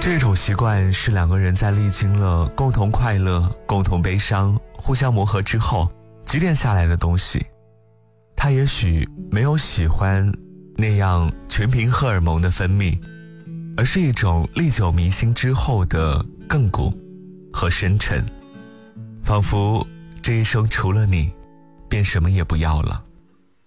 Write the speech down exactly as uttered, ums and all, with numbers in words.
这种习惯是两个人在历经了共同快乐、共同悲伤、互相磨合之后积淀下来的东西。他也许没有喜欢那样全凭荷尔蒙的分泌，而是一种历久弥新之后的亘古和深沉，仿佛这一生除了你便什么也不要了。